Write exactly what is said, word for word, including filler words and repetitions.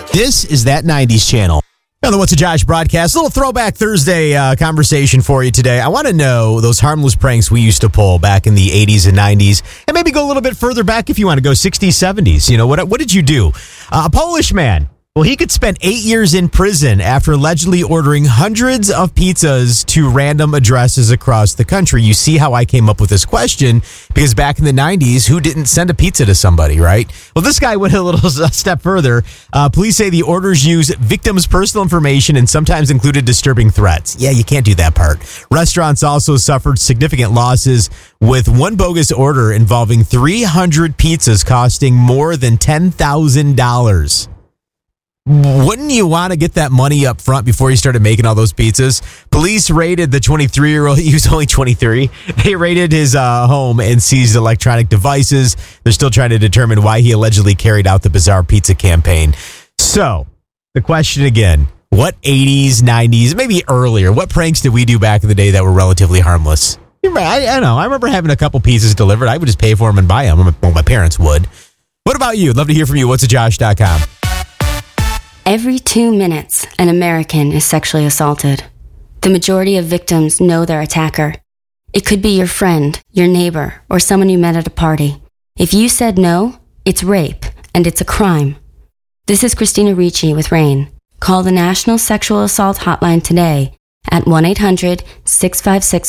This is That nineties Channel. Now, the What's a Josh broadcast, a little throwback Thursday uh, conversation for you today. I want to know those harmless pranks we used to pull back in the eighties and nineties, and maybe go a little bit further back if you want to go sixties, seventies. You know, what, what did you do? Uh, a Polish man. Well, he could spend eight years in prison after allegedly ordering hundreds of pizzas to random addresses across the country. You see how I came up with this question, because back in the nineties, who didn't send a pizza to somebody, right? Well, this guy went a little step further. Uh, police say the orders use victims' personal information and sometimes included disturbing threats. Yeah, you can't do that part. Restaurants also suffered significant losses, with one bogus order involving three hundred pizzas costing more than ten thousand dollars. Wouldn't you want to get that money up front before you started making all those pizzas? Police raided the twenty-three-year-old. He was only twenty-three. They raided his uh, home and seized electronic devices. They're still trying to determine why he allegedly carried out the bizarre pizza campaign. So, the question again, what eighties, nineties, maybe earlier, what pranks did we do back in the day that were relatively harmless? I, I know. I remember having a couple pizzas delivered. I would just pay for them and buy them. Well, my parents would. What about you? Love to hear from you. what's a josh dot com. Every two minutes, an American is sexually assaulted. The majority of victims know their attacker. It could be your friend, your neighbor, or someone you met at a party. If you said no, it's rape, and it's a crime. This is Christina Ricci with RAIN. Call the National Sexual Assault Hotline today at one eight hundred six five six